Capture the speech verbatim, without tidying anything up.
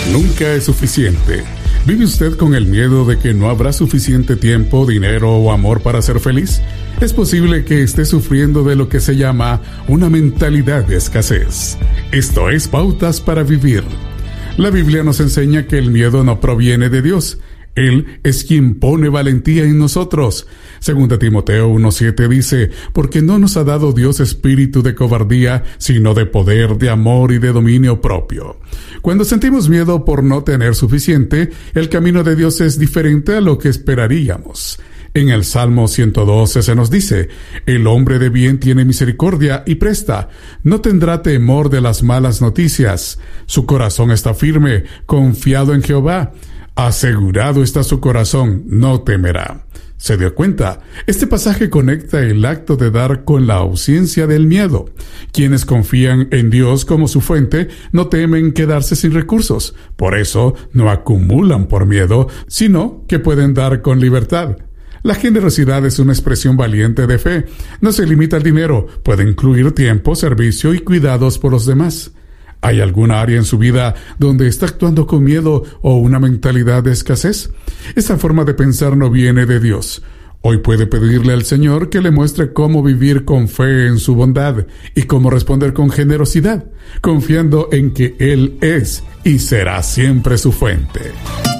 Nunca es suficiente. ¿Vive usted con el miedo de que no habrá suficiente tiempo, dinero o amor para ser feliz? Es posible que esté sufriendo de lo que se llama una mentalidad de escasez. Esto es Pautas para Vivir. La Biblia nos enseña que el miedo no proviene de Dios. Él es quien pone valentía en nosotros. Segunda Timoteo uno siete dice, porque no nos ha dado Dios espíritu de cobardía, sino de poder, de amor y de dominio propio. Cuando sentimos miedo por no tener suficiente, el camino de Dios es diferente a lo que esperaríamos. En el Salmo ciento doce se nos dice, el hombre de bien tiene misericordia y presta, no tendrá temor de las malas noticias. Su corazón está firme, confiado en Jehová. Asegurado está su corazón, no temerá. ¿Se dio cuenta? Este pasaje conecta el acto de dar con la ausencia del miedo. Quienes confían en Dios como su fuente no temen quedarse sin recursos. Por eso no acumulan por miedo, sino que pueden dar con libertad. La generosidad es una expresión valiente de fe. No se limita al dinero, puede incluir tiempo, servicio y cuidados por los demás. ¿Hay alguna área en su vida donde está actuando con miedo o una mentalidad de escasez? Esa forma de pensar no viene de Dios. Hoy puede pedirle al Señor que le muestre cómo vivir con fe en su bondad y cómo responder con generosidad, confiando en que Él es y será siempre su fuente.